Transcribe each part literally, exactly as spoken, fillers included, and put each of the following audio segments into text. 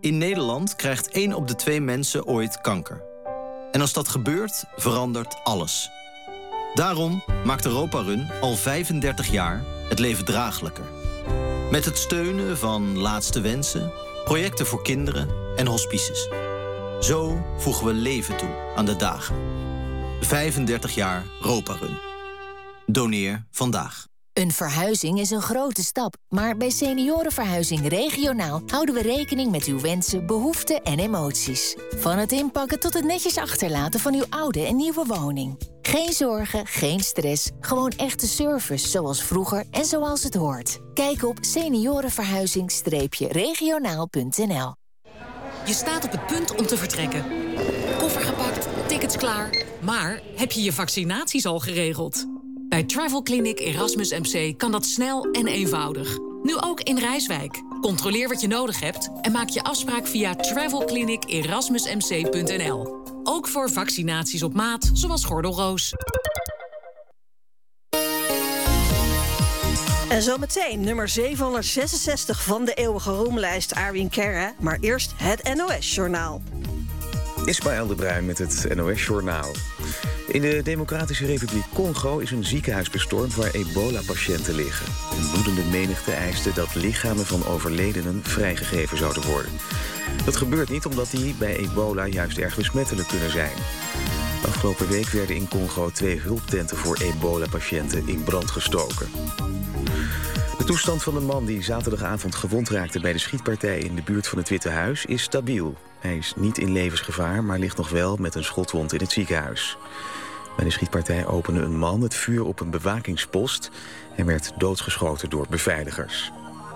In Nederland krijgt één op de twee mensen ooit kanker. En als dat gebeurt, verandert alles. Daarom maakt Europa Run al vijfendertig jaar het leven draaglijker. Met het steunen van Laatste Wensen, projecten voor kinderen en hospices. Zo voegen we leven toe aan de dagen. vijfendertig jaar Europa Run. Doneer vandaag. Een verhuizing is een grote stap, maar bij Seniorenverhuizing Regionaal houden we rekening met uw wensen, behoeften en emoties. Van het inpakken tot het netjes achterlaten van uw oude en nieuwe woning. Geen zorgen, geen stress, gewoon echte service zoals vroeger en zoals het hoort. Kijk op seniorenverhuizing regionaal punt n l. Je staat op het punt om te vertrekken. Koffer gepakt, tickets klaar. Maar heb je je vaccinaties al geregeld? Bij Travel Clinic Erasmus M C kan dat snel en eenvoudig. Nu ook in Rijswijk. Controleer wat je nodig hebt en maak je afspraak via travel clinic erasmus m c punt n l. Ook voor vaccinaties op maat, zoals gordelroos. En zometeen nummer zevenhonderdzesenzestig van de eeuwige roemlijst Arwin Kerre. Maar eerst het N O S-journaal. Ismaël de Bruin met het N O S-journaal. In de Democratische Republiek Congo is een ziekenhuis bestormd waar ebola-patiënten liggen. Een woedende menigte eiste dat lichamen van overledenen vrijgegeven zouden worden. Dat gebeurt niet omdat die bij ebola juist erg besmettelijk kunnen zijn. Afgelopen week werden in Congo twee hulptenten voor ebola-patiënten in brand gestoken. De toestand van de man die zaterdagavond gewond raakte bij de schietpartij in de buurt van het Witte Huis is stabiel. Hij is niet in levensgevaar, maar ligt nog wel met een schotwond in het ziekenhuis. Bij de schietpartij opende een man het vuur op een bewakingspost en werd doodgeschoten door beveiligers.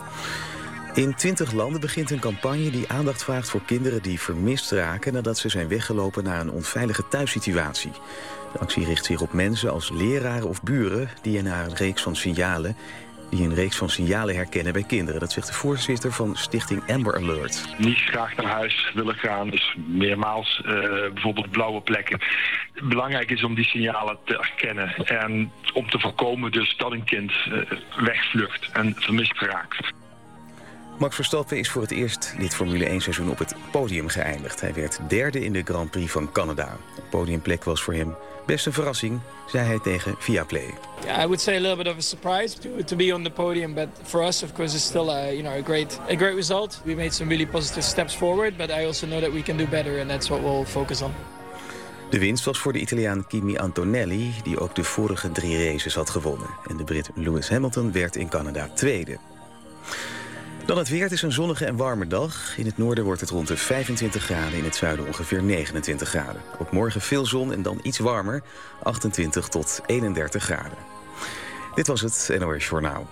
In twintig landen begint een campagne die aandacht vraagt voor kinderen die vermist raken nadat ze zijn weggelopen naar een onveilige thuissituatie. De actie richt zich op mensen als leraren of buren die naar een reeks van signalen die een reeks van signalen herkennen bij kinderen. Dat zegt de voorzitter van stichting Amber Alert. Niet graag naar huis willen gaan, dus meermaals uh, bijvoorbeeld blauwe plekken. Belangrijk is om die signalen te herkennen en om te voorkomen dus dat een kind uh, wegvlucht en vermist raakt. Max Verstappen is voor het eerst dit Formule één seizoen op het podium geëindigd. Hij werd derde in de Grand Prix van Canada. De podiumplek was voor hem best een verrassing, zei hij tegen Viaplay. Yeah, I would say a little bit of a surprise to, to be on the podium, but for us, of course, it's still a, you know, a great a great result. We made some really positive steps forward, but I also know that we can do better, and that's what we'll focus on. De winst was voor de Italiaan Kimi Antonelli, die ook de vorige drie races had gewonnen. En de Brit Lewis Hamilton werd in Canada tweede. Dan het weer. Het is een zonnige en warme dag. In het noorden wordt het rond de vijfentwintig graden, in het zuiden ongeveer negenentwintig graden. Ook morgen veel zon en dan iets warmer, achtentwintig tot eenendertig graden. Dit was het N O S Journaal.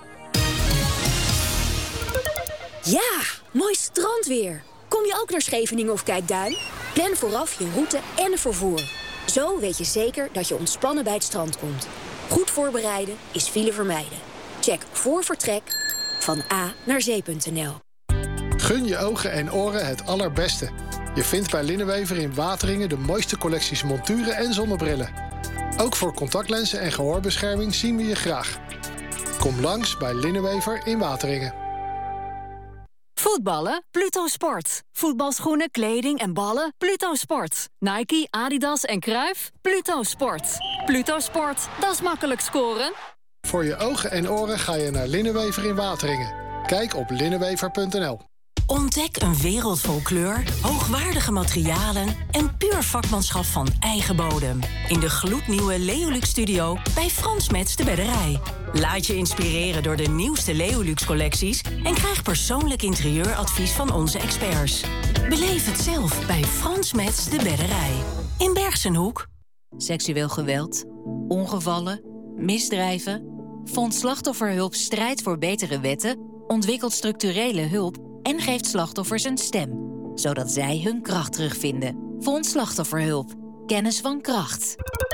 Ja, mooi strandweer. Kom je ook naar Scheveningen of Kijkduin? Plan vooraf je route en vervoer. Zo weet je zeker dat je ontspannen bij het strand komt. Goed voorbereiden is file vermijden. Check voor vertrek van A naar zee punt n l. Gun je ogen en oren het allerbeste. Je vindt bij Linnenwever in Wateringen de mooiste collecties monturen en zonnebrillen. Ook voor contactlenzen en gehoorbescherming zien we je graag. Kom langs bij Linnenwever in Wateringen. Voetballen? Pluto Sport. Voetbalschoenen, kleding en ballen? Pluto Sport. Nike, Adidas en Cruijff? Pluto Sport. Pluto Sport, dat is makkelijk scoren. Voor je ogen en oren ga je naar Linnenwever in Wateringen. Kijk op linnenwever punt n l. Ontdek een wereld vol kleur, hoogwaardige materialen en puur vakmanschap van eigen bodem. In de gloednieuwe Leolux Studio bij Frans Mets de Bedderij. Laat je inspireren door de nieuwste Leolux collecties en krijg persoonlijk interieuradvies van onze experts. Beleef het zelf bij Frans Mets de Bedderij. In Bergsenhoek. Seksueel geweld, ongevallen, misdrijven. Fonds Slachtofferhulp strijdt voor betere wetten, ontwikkelt structurele hulp en geeft slachtoffers een stem, zodat zij hun kracht terugvinden. Fonds Slachtofferhulp. Kennis van kracht.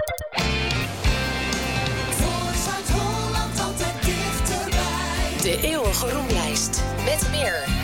Voor Zuid-Holland altijd dichterbij. De eeuwige roemlijst. Met meer.